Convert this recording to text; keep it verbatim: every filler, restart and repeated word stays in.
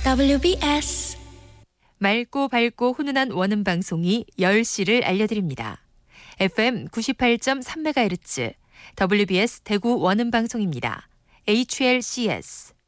더블유비에스 맑고 밝고 훈훈한 원음 방송이 열 시를 알려드립니다. 에프엠 구십팔 점 삼 메가헤르츠 더블유비에스 대구 원음 방송입니다. 에이치엘씨에스